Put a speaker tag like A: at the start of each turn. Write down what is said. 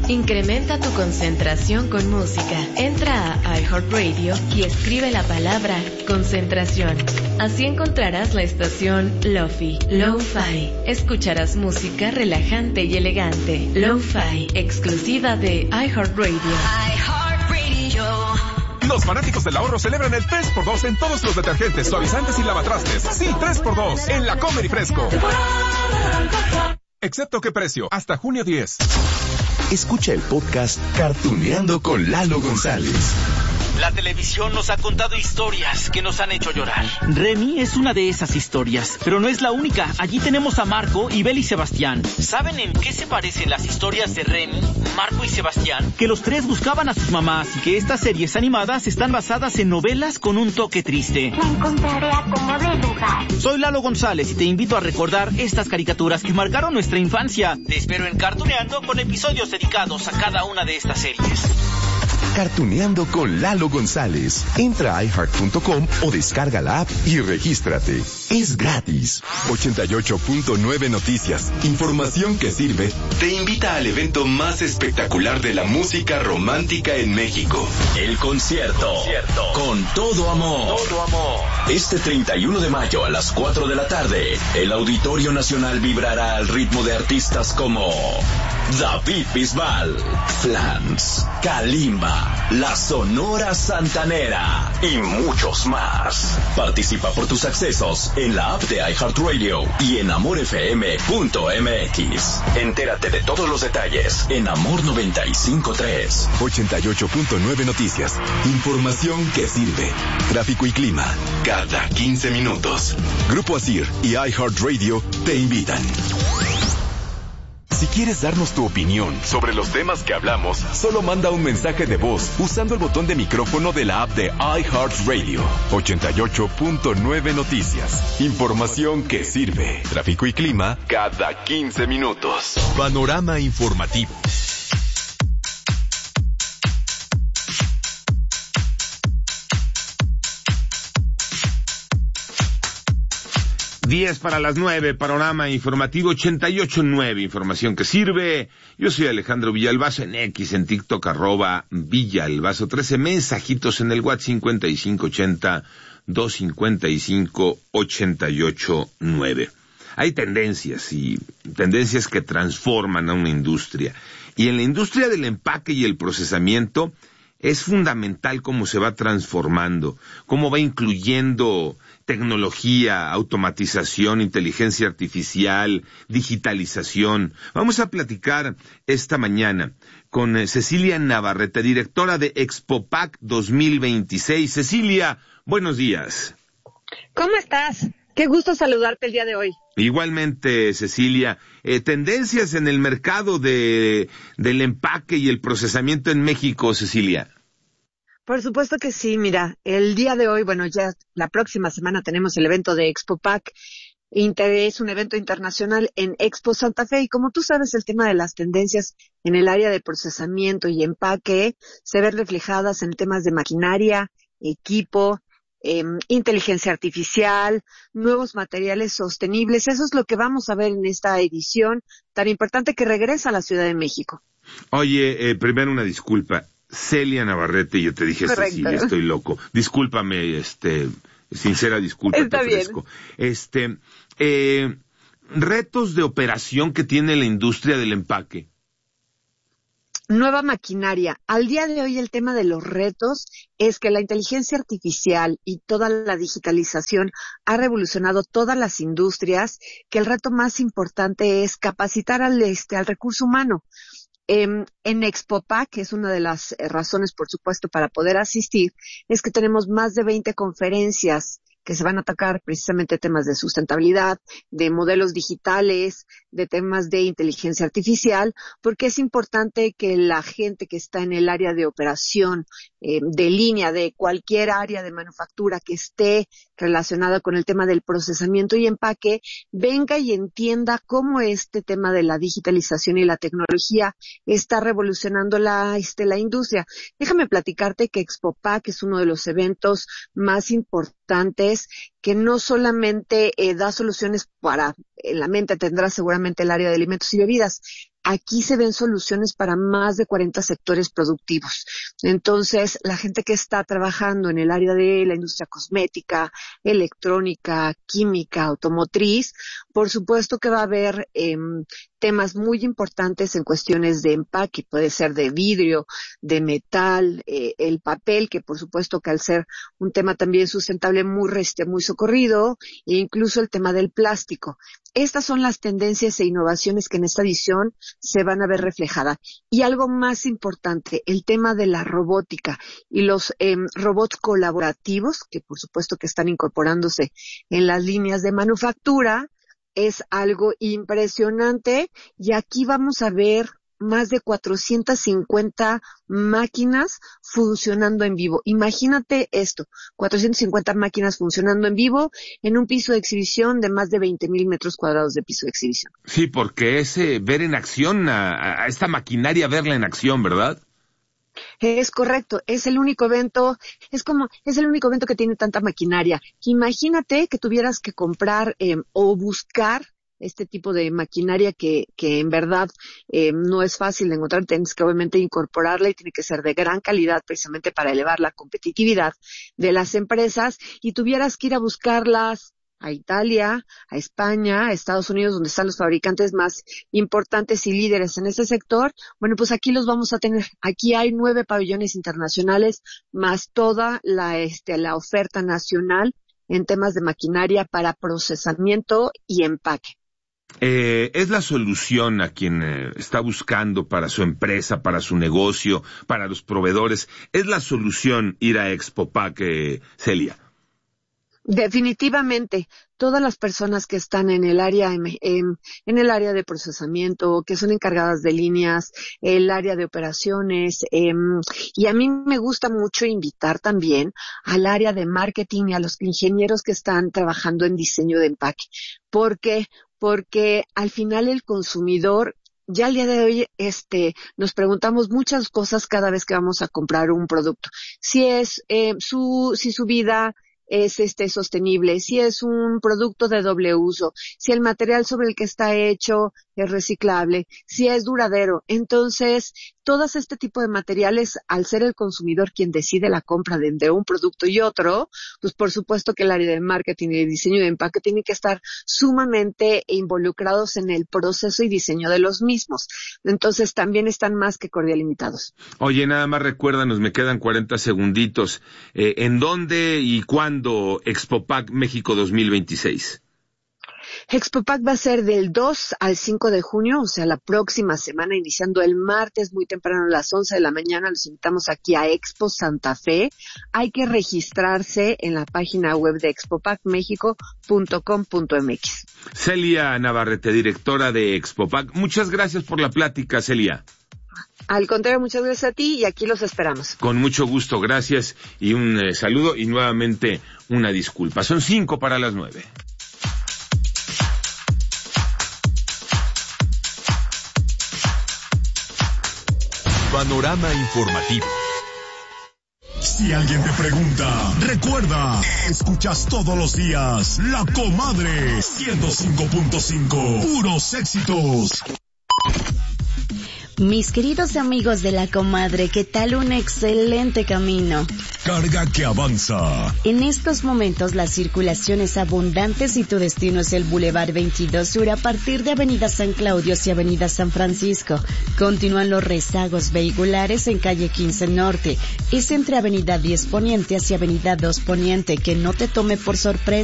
A: Incrementa tu concentración con música. Entra a iHeartRadio y escribe la palabra concentración. Así encontrarás la estación Lo-Fi, Lo-Fi. Escucharás música relajante y elegante. Lo-Fi, exclusiva de iHeartRadio.
B: Los fanáticos del ahorro celebran el 3x2 en todos los detergentes, suavizantes y lavatrastes. Sí, 3x2 en la Comer y Fresco. Excepto qué precio, hasta junio 10.
C: Escucha el podcast Cartuneando con Lalo González.
D: La televisión nos ha contado historias que nos han hecho llorar. Remy es una de esas historias, pero no es la única. Allí tenemos a Marco y Bel y Sebastián. ¿Saben en qué se parecen las historias de Remy, Marco y Sebastián? Que los tres buscaban a sus mamás y que estas series animadas están basadas en novelas con un toque triste.
E: La encontraré a como de lugar.
D: Soy Lalo González y te invito a recordar estas caricaturas que marcaron nuestra infancia. Te espero en Cartuneando con episodios dedicados a cada una de estas series.
C: Cartuneando con Lalo González. Entra a iHeart.com o descarga la app y regístrate. Es gratis.
F: 88.9 Noticias. Información que sirve. Te invita al evento más espectacular de la música romántica en México. El concierto. Con todo amor. Este 31 de mayo a las 4 de la tarde, el Auditorio Nacional vibrará al ritmo de artistas como David Bisbal, Flans, Kalimba, La Sonora Santanera y muchos más. Participa por tus accesos en la app de iHeartRadio y en amorfm.mx. Entérate de todos los detalles en Amor 95.3. 88.9 Noticias. Información que sirve. Tráfico y clima cada 15 minutos. Grupo Asir y iHeartRadio te invitan. Si quieres darnos tu opinión sobre los temas que hablamos, solo manda un mensaje de voz usando el botón de micrófono de la app de iHeartRadio. 88.9 Noticias. Información que sirve. Tráfico y clima cada 15 minutos. Panorama informativo.
G: Diez para las 9, panorama informativo 88.9, información que sirve. Yo soy Alejandro Villalbazo en X, en TikTok, @Villalbazo 13, mensajitos en el WhatsApp 5580-255-889. Hay tendencias que transforman a una industria. Y en la industria del empaque y el procesamiento es fundamental cómo se va transformando, cómo va incluyendo tecnología, automatización, inteligencia artificial, digitalización. Vamos a platicar esta mañana con Cecilia Navarrete, directora de Expopack 2026. Cecilia, buenos días.
H: ¿Cómo estás? Qué gusto saludarte el día de hoy.
G: Igualmente, Cecilia. Tendencias en el mercado del empaque y el procesamiento en México, Cecilia.
H: Por supuesto que sí, mira, el día de hoy, bueno, ya la próxima semana tenemos el evento de Expopack. Es un evento internacional en Expo Santa Fe y como tú sabes, el tema de las tendencias en el área de procesamiento y empaque se ven reflejadas en temas de maquinaria, equipo, inteligencia artificial, nuevos materiales sostenibles. Eso es lo que vamos a ver en esta edición tan importante que regresa a la Ciudad de México.
G: Oye, primero una disculpa. Celia Navarrete, yo te dije Cecilia, estoy loco. Discúlpame, sincera disculpa.
H: Está
G: te ofrezco.
H: Bien.
G: Retos de operación que tiene la industria del empaque.
H: Nueva maquinaria. Al día de hoy el tema de los retos es que la inteligencia artificial y toda la digitalización ha revolucionado todas las industrias, que el reto más importante es capacitar al recurso humano. En Expopack, que es una de las razones, por supuesto, para poder asistir, es que tenemos más de 20 conferencias que se van a atacar precisamente temas de sustentabilidad, de modelos digitales, de temas de inteligencia artificial, porque es importante que la gente que está en el área de operación, de línea, de cualquier área de manufactura que esté relacionada con el tema del procesamiento y empaque, venga y entienda cómo este tema de la digitalización y la tecnología está revolucionando la industria. Déjame platicarte que Expopack es uno de los eventos más importantes que no solamente da soluciones en la mente tendrá seguramente el área de alimentos y bebidas, aquí se ven soluciones para más de 40 sectores productivos. Entonces, la gente que está trabajando en el área de la industria cosmética, electrónica, química, automotriz, por supuesto que va a haber temas muy importantes en cuestiones de empaque, puede ser de vidrio, de metal, el papel, que por supuesto que al ser un tema también sustentable muy socorrido, e incluso el tema del plástico. Estas son las tendencias e innovaciones que en esta edición se van a ver reflejadas. Y algo más importante, el tema de la robótica y los robots colaborativos, que por supuesto que están incorporándose en las líneas de manufactura, es algo impresionante, y aquí vamos a ver más de 450 máquinas funcionando en vivo. Imagínate esto, 450 máquinas funcionando en vivo en un piso de exhibición de más de 20,000 metros cuadrados de piso de exhibición.
G: Sí, porque es ver en acción a esta maquinaria, verla en acción, ¿verdad?
H: Es correcto, es el único evento que tiene tanta maquinaria. Imagínate que tuvieras que comprar o buscar este tipo de maquinaria que en verdad no es fácil de encontrar. Tienes que obviamente incorporarla y tiene que ser de gran calidad precisamente para elevar la competitividad de las empresas, y tuvieras que ir a buscarlas a Italia, a España, a Estados Unidos, donde están los fabricantes más importantes y líderes en ese sector. Bueno, pues aquí los vamos a tener. Aquí hay 9 pabellones internacionales, más toda la oferta nacional en temas de maquinaria para procesamiento y empaque.
G: ¿Es la solución a quien está buscando para su empresa, para su negocio, para los proveedores? ¿Es la solución ir a Expopac, Celia?
H: Definitivamente, todas las personas que están en el área en el área de procesamiento, que son encargadas de líneas, el área de operaciones, y a mí me gusta mucho invitar también al área de marketing y a los ingenieros que están trabajando en diseño de empaque. ¿Por qué? Porque al final el consumidor, ya al día de hoy, nos preguntamos muchas cosas cada vez que vamos a comprar un producto. Si su vida es sostenible, si es un producto de doble uso, si el material sobre el que está hecho es reciclable, si es duradero. Entonces, todos este tipo de materiales, al ser el consumidor quien decide la compra de entre un producto y otro, pues por supuesto que el área de marketing y de diseño de empaque tiene que estar sumamente involucrados en el proceso y diseño de los mismos. Entonces, también están más que cordial invitados.
G: Oye, nada más recuérdanos, me quedan 40 segunditos. ¿En dónde y cuándo Expopac México 2026?
H: Expopac va a ser del 2 al 5 de junio, o sea, la próxima semana, iniciando el martes muy temprano a las 11 de la mañana. Los invitamos aquí a Expo Santa Fe. Hay que registrarse en la página web de expopacmexico.com.mx.
G: Celia Navarrete, directora de Expopac. Muchas gracias por la plática, Celia.
H: Al contrario, muchas gracias a ti, y aquí los esperamos.
G: Con mucho gusto, gracias, y un saludo y nuevamente una disculpa. Son 5 para las 9.
F: Panorama informativo.
I: Si alguien te pregunta, recuerda, escuchas todos los días La Comadre 105.5, puros éxitos.
J: Mis queridos amigos de La Comadre, ¿qué tal? Un excelente camino.
I: Carga que avanza.
J: En estos momentos la circulación es abundante si tu destino es el Boulevard 22 Sur a partir de Avenida San Claudio hacia Avenida San Francisco. Continúan los rezagos vehiculares en calle 15 Norte. Es entre Avenida 10 Poniente hacia Avenida 2 Poniente, que no te tome por sorpresa.